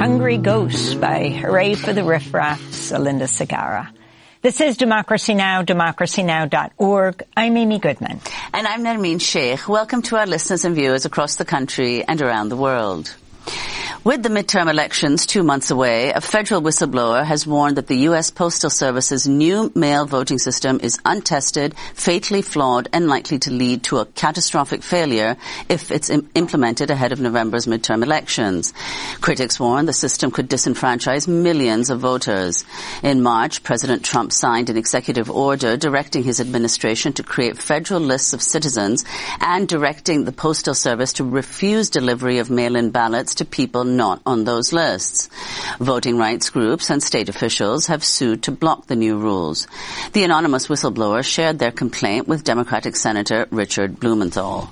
Hungry Ghosts by Hooray for the Riff Raff's Linda Segarra. This is Democracy Now!, democracynow.org. I'm Amy Goodman. And I'm Nermeen Sheikh. Welcome to our listeners and viewers across the country and around the world. With the midterm elections 2 months away, a federal whistleblower has warned that the U.S. Postal Service's new mail voting system is untested, fatally flawed, and likely to lead to a catastrophic failure if it's implemented ahead of November's midterm elections. Critics warn the system could disenfranchise millions of voters. In March, President Trump signed an executive order directing his administration to create federal lists of citizens and directing the Postal Service to refuse delivery of mail-in ballots to people not on those lists. Voting rights groups and state officials have sued to block the new rules. The anonymous whistleblower shared their complaint with Democratic Senator Richard Blumenthal.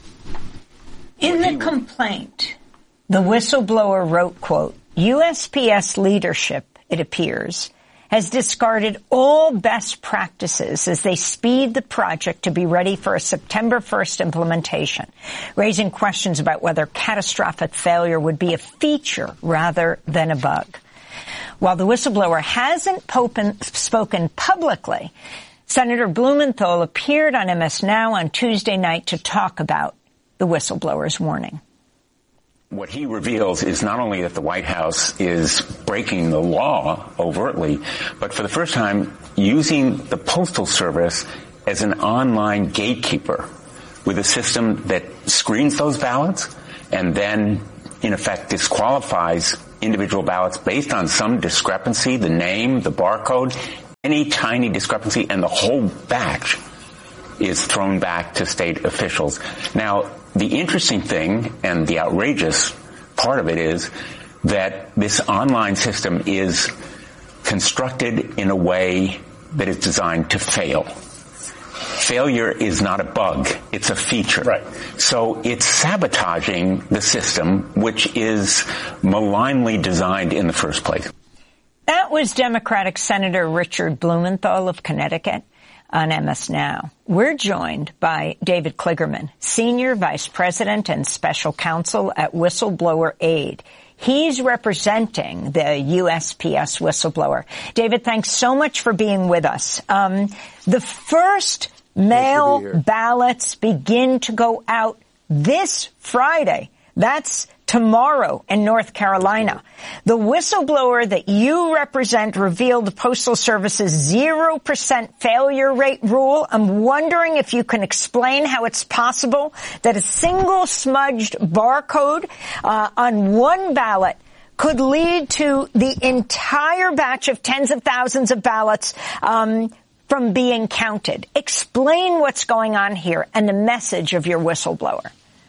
In the complaint, the whistleblower wrote, quote, USPS leadership, it appears, has discarded all best practices as they speed the project to be ready for a September 1st implementation, raising questions about whether catastrophic failure would be a feature rather than a bug. While the whistleblower hasn't spoken publicly, Senator Blumenthal appeared on MS Now on Tuesday night to talk about the whistleblower's warning. What he reveals is not only that the White House is breaking the law overtly, but for the first time using the Postal Service as an online gatekeeper with a system that screens those ballots and then, in effect, disqualifies individual ballots based on some discrepancy, the name, the barcode, any tiny discrepancy, and the whole batch is thrown back to state officials. Now, the interesting thing and the outrageous part of it is that this online system is constructed in a way that is designed to fail. Failure is not a bug, it's a feature. Right. So it's sabotaging the system, which is malignly designed in the first place. That was Democratic Senator Richard Blumenthal of Connecticut on MS Now. We're joined by David Kligerman, Senior Vice President and Special Counsel at Whistleblower Aid. He's representing the USPS whistleblower. David, thanks so much for being with us. The first mail ballots begin to go out this Friday. That's tomorrow in North Carolina. The whistleblower that you represent revealed the Postal Service's 0% failure rate rule. I'm wondering if you can explain how it's possible that a single smudged barcode on one ballot could lead to the entire batch of tens of thousands of ballots from being counted. Explain what's going on here and the message of your whistleblower.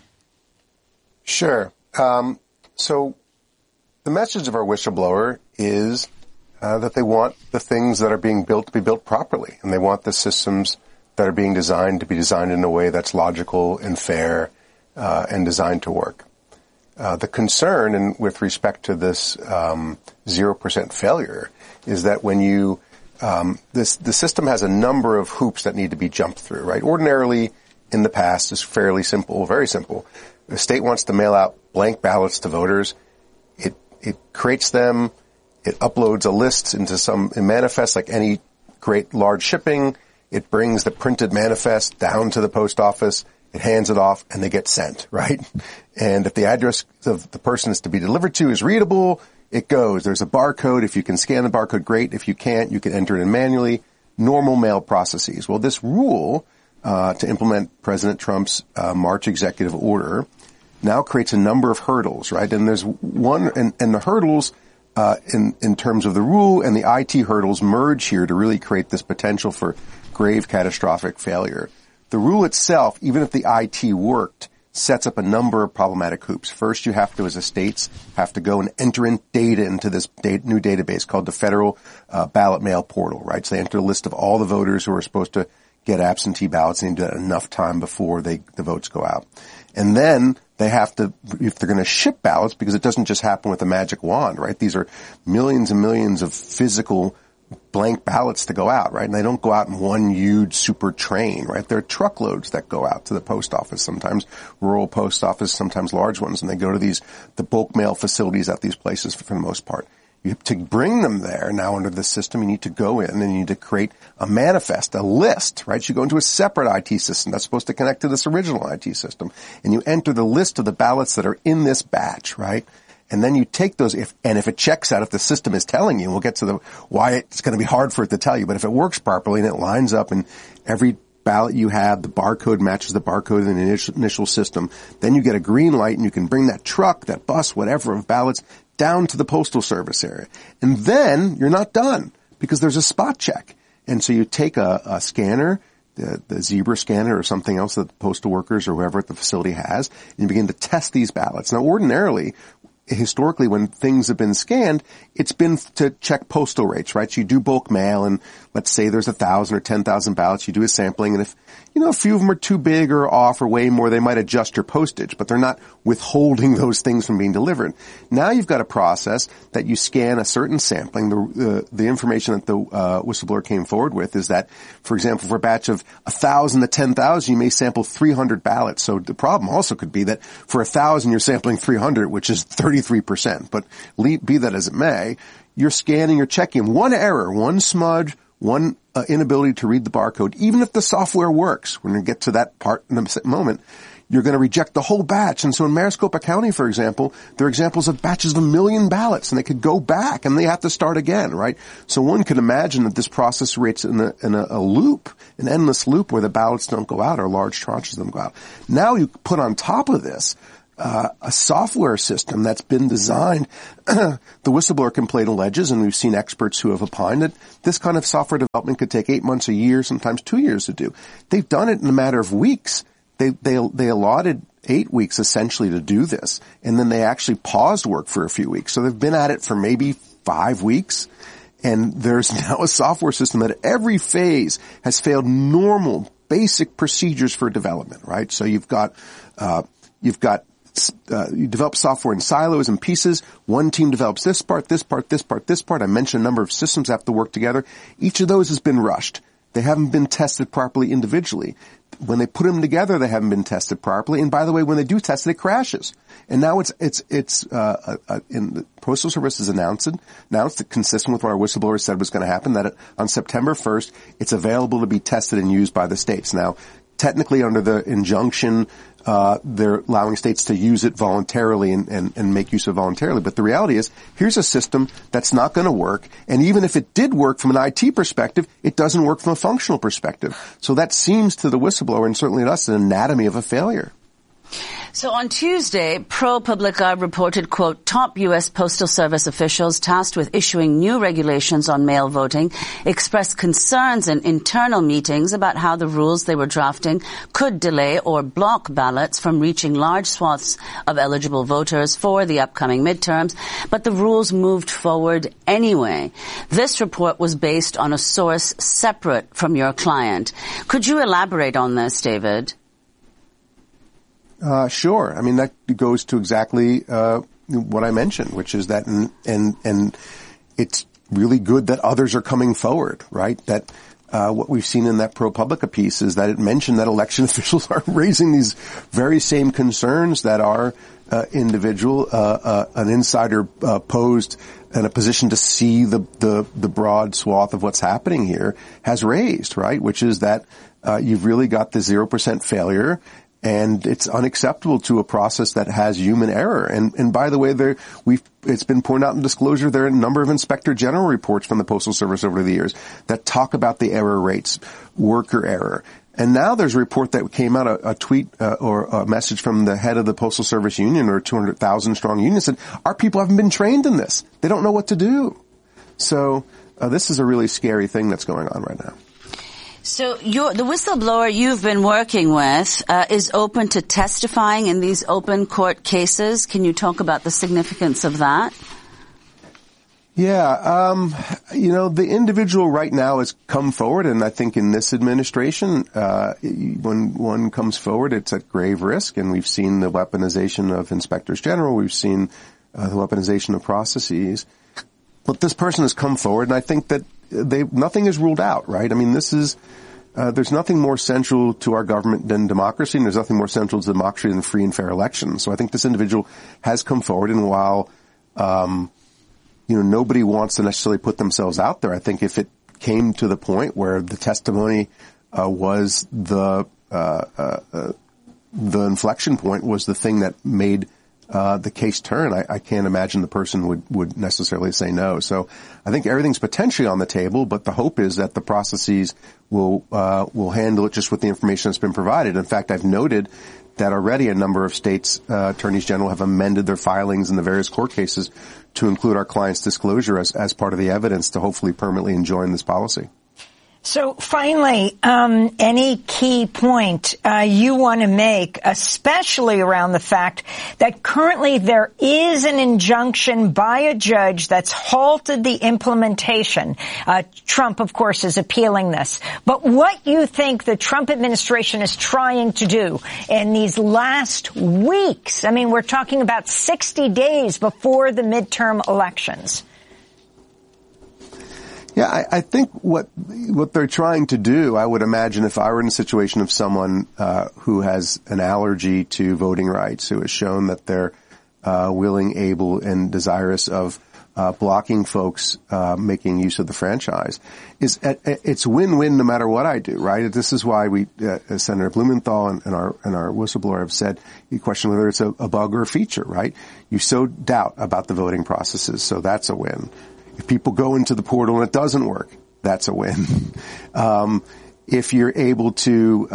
Sure. So the message of our whistleblower is that they want the things that are being built to be built properly, and they want the systems that are being designed to be designed in a way that's logical and fair and designed to work. The concern with respect to this 0% failure is that when you the system has a number of hoops that need to be jumped through, right? Ordinarily, in the past, is fairly simple, very simple. The state wants to mail out blank ballots to voters. It creates them. It uploads a list into some manifest, like any great large shipping. It brings the printed manifest down to the post office. It hands it off, and they get sent, right? And if the address of the person is to be delivered to is readable, it goes. There's a barcode. If you can scan the barcode, great. If you can't, you can enter it in manually. Normal mail processes. Well, this rule to implement President Trump's March executive order now creates a number of hurdles, right? And there's one, and the hurdles in terms of the rule and the IT hurdles merge here to really create this potential for grave catastrophic failure. The rule itself, even if the IT worked, sets up a number of problematic hoops. First, you have to, as a states, have to go and enter in data into this new database called the Federal Ballot Mail Portal, right? So they enter a list of all the voters who are supposed to get absentee ballots, and they do that enough time before the votes go out. And then they have to, if they're going to ship ballots, because it doesn't just happen with a magic wand, right? These are millions and millions of physical blank ballots to go out, right? And they don't go out in one huge super train, right? There are truckloads that go out to the post office, sometimes rural post office, sometimes large ones, and they go to the bulk mail facilities at these places for the most part. You have to bring them there now under the system. You need to go in and you need to create a manifest, a list, right? You go into a separate IT system that's supposed to connect to this original IT system, and you enter the list of the ballots that are in this batch, right? And then you take those, if it checks out, if the system is telling you, we'll get to why it's going to be hard for it to tell you, but if it works properly and it lines up and every ballot you have, the barcode matches the barcode in the initial system, then you get a green light and you can bring that truck, that bus, whatever of ballots down to the Postal Service area. And then you're not done because there's a spot check. And so you take a scanner, the Zebra scanner or something else that the postal workers or whoever at the facility has, and you begin to test these ballots. Now, ordinarily, historically, when things have been scanned, it's been to check postal rates, right? So you do bulk mail, and let's say there's 1,000 or 10,000 ballots. You do a sampling, and if, a few of them are too big or off or way more, they might adjust your postage, but they're not withholding those things from being delivered. Now you've got a process that you scan a certain sampling. The information that the whistleblower came forward with is that, for example, for a batch of 1,000 to 10,000, you may sample 300 ballots. So the problem also could be that for 1,000, you're sampling 300, which is 33%. But be that as it may, you're scanning, you're checking. One error, one smudge, one inability to read the barcode, even if the software works, we're going to get to that part in a moment, you're going to reject the whole batch. And so in Maricopa County, for example, there are examples of batches of 1 million ballots, and they could go back and they have to start again, right? So one could imagine that this process rates in a loop, an endless loop where the ballots don't go out or large tranches of them go out. Now you put on top of this a software system that's been designed. The whistleblower complaint alleges, and we've seen experts who have opined that this kind of software development could take 8 months, a year, sometimes 2 years to do. They've done it in a matter of weeks. They allotted 8 weeks essentially to do this, and then they actually paused work for a few weeks. So they've been at it for maybe 5 weeks, and there's now a software system that at every phase has failed normal, basic procedures for development, right? So you develop software in silos and pieces. One team develops this part, this part, this part, this part. I mentioned a number of systems have to work together. Each of those has been rushed. They haven't been tested properly individually. When they put them together, they haven't been tested properly. And by the way, when they do test it, it crashes. And now in the Postal Service has announced it, consistent with what our whistleblower said was going to happen, that on September 1st, it's available to be tested and used by the states. Now, technically under the injunction, they're allowing states to use it voluntarily and make use of it voluntarily. But the reality is, here's a system that's not going to work. And even if it did work from an IT perspective, it doesn't work from a functional perspective. So that seems to the whistleblower and certainly to us an anatomy of a failure. So on Tuesday, ProPublica reported, quote, top U.S. Postal Service officials tasked with issuing new regulations on mail voting expressed concerns in internal meetings about how the rules they were drafting could delay or block ballots from reaching large swaths of eligible voters for the upcoming midterms, but the rules moved forward anyway. This report was based on a source separate from your client. Could you elaborate on this, David? Sure. I mean, that goes to exactly what I mentioned, which is that, and it's really good that others are coming forward, right? That what we've seen in that ProPublica piece is that it mentioned that election officials are raising these very same concerns that our an insider posed in a position to see the broad swath of what's happening here has raised, right? Which is that you've really got the 0% failure. And it's unacceptable to a process that has human error. And by the way, it's been pointed out in disclosure, there are a number of Inspector General reports from the Postal Service over the years that talk about the error rates, worker error. And now there's a report that came out, a tweet or a message from the head of the Postal Service Union, or 200,000 strong union, said, our people haven't been trained in this. They don't know what to do. So this is a really scary thing that's going on right now. So the whistleblower you've been working with is open to testifying in these open court cases. Can you talk about the significance of that? Yeah, the individual right now has come forward, and I think in this administration, when one comes forward, it's at grave risk, and we've seen the weaponization of inspectors general, we've seen the weaponization of processes. But this person has come forward, and I think that nothing is ruled out, right? I mean, this is, there's nothing more central to our government than democracy, and there's nothing more central to democracy than free and fair elections. So I think this individual has come forward, and while, nobody wants to necessarily put themselves out there, I think if it came to the point where the testimony was the inflection point, was the thing that made the case turn, I can't imagine the person would necessarily say no. So I think everything's potentially on the table, but the hope is that the processes will handle it just with the information that's been provided. In fact, I've noted that already a number of states' attorneys general have amended their filings in the various court cases to include our client's disclosure as part of the evidence to hopefully permanently enjoin this policy. So finally, any key point you want to make, especially around the fact that currently there is an injunction by a judge that's halted the implementation. Trump, of course, is appealing this. But what you think the Trump administration is trying to do in these last weeks? I mean, we're talking about 60 days before the midterm elections. Yeah, I think what they're trying to do, I would imagine if I were in a situation of someone who has an allergy to voting rights, who has shown that they're willing, able, and desirous of blocking folks making use of the franchise, it's win-win no matter what I do, right? This is why Senator Blumenthal and our whistleblower have said, you question whether it's a bug or a feature, right? You sow doubt about the voting processes, so that's a win. If people go into the portal and it doesn't work, that's a win. If you're able to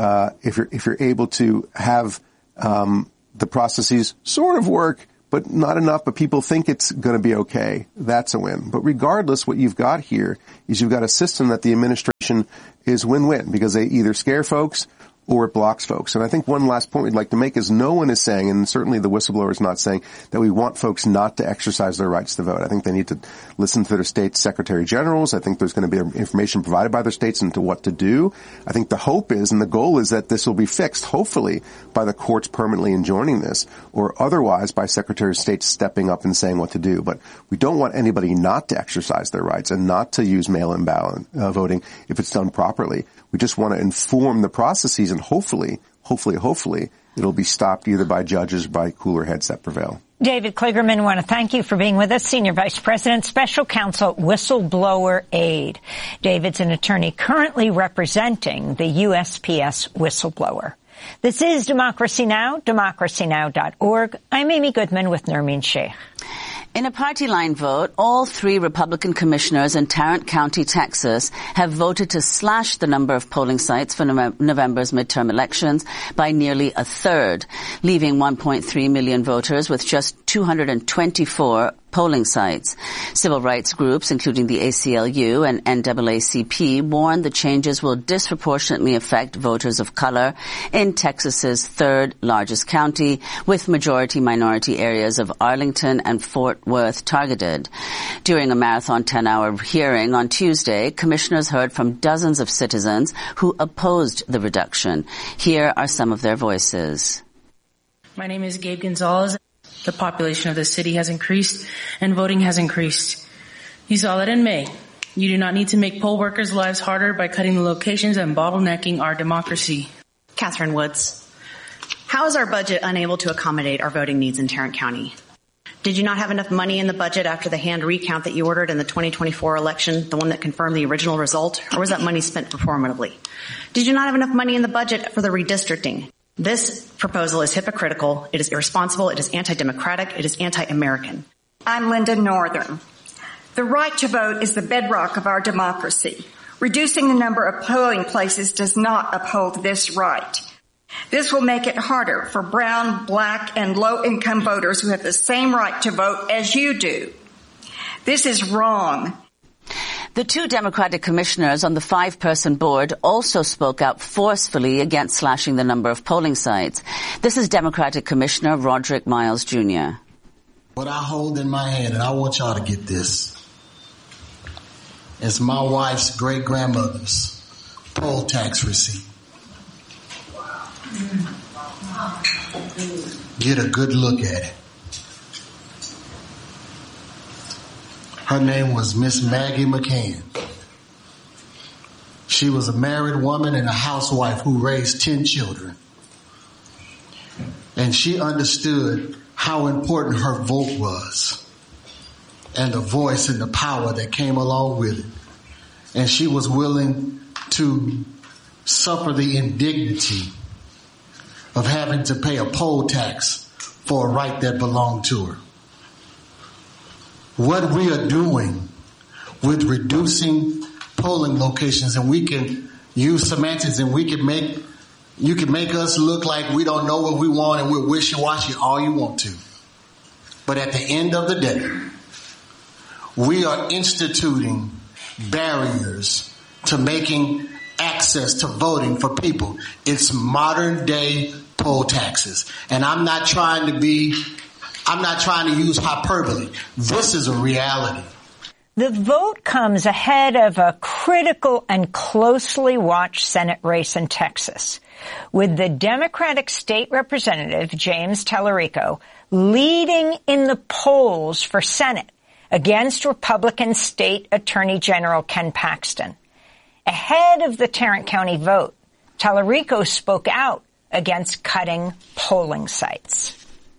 have the processes sort of work, but not enough, but people think it's going to be okay, that's a win. But regardless, what you've got here is you've got a system that the administration is win-win, because they either scare folks or it blocks folks. And I think one last point we'd like to make is no one is saying, and certainly the whistleblower is not saying, that we want folks not to exercise their rights to vote. I think they need to listen to their state secretary generals. I think there's going to be information provided by their states into what to do. I think the hope is, and the goal is, that this will be fixed, hopefully, by the courts permanently enjoining this, or otherwise by Secretary of State stepping up and saying what to do. But we don't want anybody not to exercise their rights and not to use mail-in ballot voting if it's done properly. We just want to inform the processes, and hopefully, it'll be stopped either by judges or by cooler heads that prevail. David Kligerman, I want to thank you for being with us, Senior Vice President, Special Counsel, Whistleblower Aid. David's an attorney currently representing the USPS whistleblower. This is Democracy Now!, democracynow.org. I'm Amy Goodman with Nermeen Sheikh. In a party line vote, all 3 Republican commissioners in Tarrant County, Texas, have voted to slash the number of polling sites for November's midterm elections by nearly a third, leaving 1.3 million voters with just 224 polling sites. Civil rights groups, including the ACLU and NAACP, warn the changes will disproportionately affect voters of color in Texas's 3rd largest county, with majority-minority areas of Arlington and Fort Worth targeted. During a marathon 10-hour hearing on Tuesday, commissioners heard from dozens of citizens who opposed the reduction. Here are some of their voices. My name is Gabe Gonzalez. The population of the city has increased and voting has increased. You saw that in May. You do not need to make poll workers' lives harder by cutting the locations and bottlenecking our democracy. Catherine Woods. How is our budget unable to accommodate our voting needs in Tarrant County? Did you not have enough money in the budget after the hand recount that you ordered in the 2024 election, the one that confirmed the original result, or was that money spent performatively? Did you not have enough money in the budget for the redistricting? This proposal is hypocritical, it is irresponsible, it is anti-democratic, it is anti-American. I'm Linda Northern. The right to vote is the bedrock of our democracy. Reducing the number of polling places does not uphold this right. This will make it harder for brown, black, and low-income voters who have the same right to vote as you do. This is wrong. The 2 Democratic commissioners on the 5-person board also spoke out forcefully against slashing the number of polling sites. This is Democratic Commissioner Roderick Miles, Jr. What I hold in my hand, and I want y'all to get this, is my wife's great-grandmother's poll tax receipt. Get a good look at it. Her name was Miss Maggie McCann. She was a married woman and a housewife who raised 10 children. And she understood how important her vote was and the voice and the power that came along with it. And she was willing to suffer the indignity of having to pay a poll tax for a right that belonged to her. What we are doing with reducing polling locations, and we can use semantics, and you can make us look like we don't know what we want and we're wishy-washy all you want to. But at the end of the day, we are instituting barriers to making access to voting for people. It's modern day poll taxes. And I'm not trying to use hyperbole. This is a reality. The vote comes ahead of a critical and closely watched Senate race in Texas, with the Democratic state representative, James Tallarico, leading in the polls for Senate against Republican State Attorney General Ken Paxton. Ahead of the Tarrant County vote, Tallarico spoke out against cutting polling sites.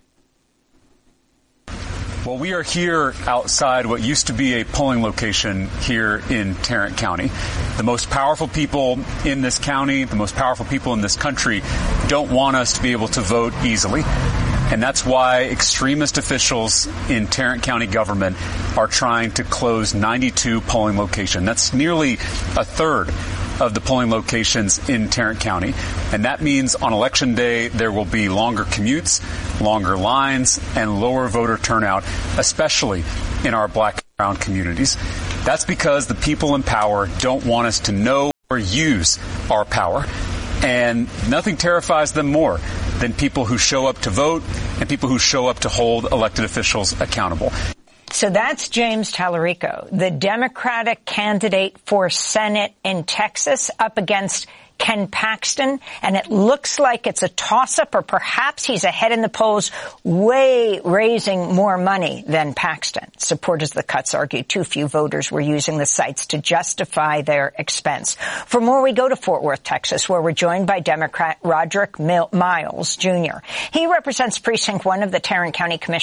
Well, we are here outside what used to be a polling location here in Tarrant County. The most powerful people in this county, the most powerful people in this country don't want us to be able to vote easily. And that's why extremist officials in Tarrant County government are trying to close 92 polling locations. That's nearly a third of the polling locations in Tarrant County. And that means on Election Day, there will be longer commutes, longer lines, and lower voter turnout, especially in our black and brown communities. That's because the people in power don't want us to know or use our power. And nothing terrifies them more than people who show up to vote and people who show up to hold elected officials accountable. So that's James Tallarico, the Democratic candidate for Senate in Texas, up against Ken Paxton. And it looks like it's a toss-up, or perhaps he's ahead in the polls, raising more money than Paxton. Supporters of the cuts argue too few voters were using the sites to justify their expense. For more, we go to Fort Worth, Texas, where we're joined by Democrat Roderick Miles, Jr. He represents Precinct 1 of the Tarrant County Commission